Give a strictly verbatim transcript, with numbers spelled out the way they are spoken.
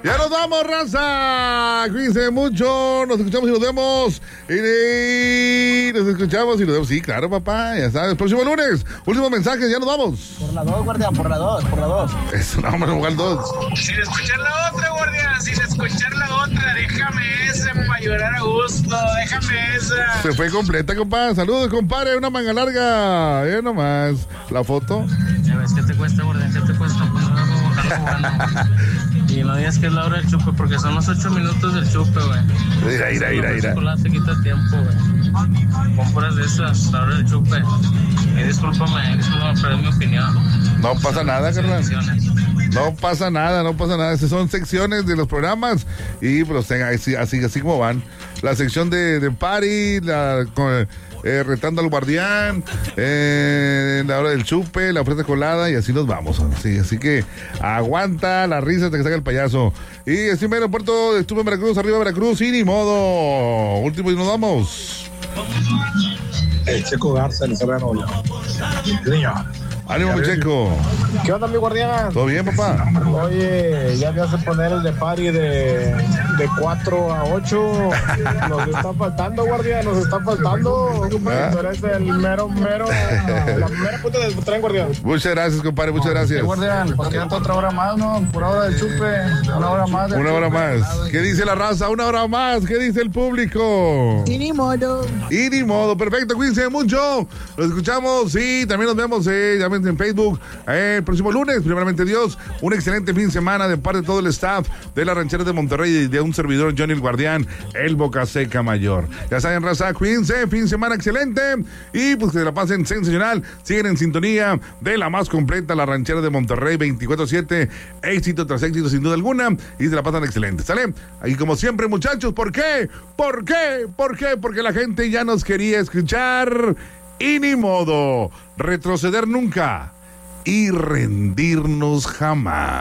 Ya nos vamos, raza. Cuídense mucho. Nos escuchamos y nos vemos. Y nos escuchamos y nos vemos. Sí, claro, papá. Ya sabes. Próximo lunes. Últimos mensajes. Ya nos vamos. Por la dos, guardián. Por la dos. Por la dos. Eso, no, hombre, lugar dos. Sin escuchar la otra, guardián. Sin escuchar la otra. Déjame esa para llorar a gusto. Déjame esa. Se fue completa, compadre. Saludos, compadre. Una manga larga. Eh, nomás. La foto. Ya ves, ¿qué te cuesta, guardián? ¿Qué te cuesta? Pues no vamos a bajarlo jugando. Y no digas que es la hora del chupe, porque son los ocho minutos del chupe, güey. Mira, mira, mira, mira. El chocolate quita tiempo, güey. Compras de esas, la hora del chupe. Y discúlpame, discúlpame, pero es mi opinión. No pasa nada, carnal. Secciones. No pasa nada, no pasa nada. Esas son secciones de los programas y pues así, así, así como van. La sección de, de party, la, con, eh, retando al guardián, eh, la hora del chupe, la oferta colada y así nos vamos. Así, así que aguanta la risa hasta que salga el payaso. Y así en el aeropuerto de Estuve en Veracruz, arriba Veracruz y ni modo. Último y nos vamos. El Checo Garza, el Serrano. Niño. Ánimo, mi Checo. ¿Qué onda, mi guardián? ¿Todo bien, papá? Oye, ya me hace poner el de party de, de cuatro a ocho. Nos está faltando, guardián, nos está faltando. ¿Ah? Tú eres el mero, mero, la primera punta del tren, guardián. Muchas gracias, compadre, muchas gracias. Guardián, pues quédate otra hora más, ¿no? Por hora del chupe, una hora más. Una hora más. ¿Qué dice la raza? Una hora más. ¿Qué dice el público? Y ni modo. Y ni modo. Perfecto, cuídense mucho. Los escuchamos y también nos vemos eh, ya en Facebook eh, el próximo lunes, primeramente Dios. Un excelente fin de semana de parte de todo el staff de la Ranchera de Monterrey y de un servidor, Johnny el Guardián, el Boca Seca Mayor. Ya saben, raza, cuídense, fin de semana excelente y pues que se la pasen sensacional. Siguen en sintonía de la más completa, la Ranchera de Monterrey, veinticuatro siete, éxito tras éxito sin duda alguna y se la pasan excelente, ¿sale? Y como siempre, muchachos, ¿por qué? ¿Por qué? ¿Por qué? Porque la gente ya nos quería escuchar y ni modo, retroceder nunca y rendirnos jamás.